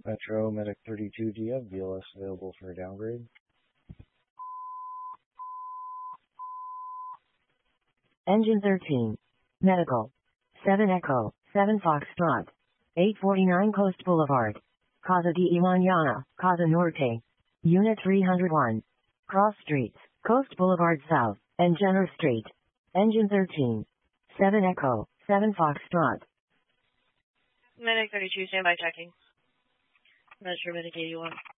Metro Medic 32, do you have BLS available for a downgrade? Engine 13. Medical. 7 Echo, 7 Foxtrot. 849 Coast Boulevard. Casa de Mañana, Casa Norte. Unit 301. Cross Streets, Coast Boulevard South, and Jenner Street. Engine 13. 7 Echo, 7 Foxtrot. Medic 32, standby checking. Metro Medic 81.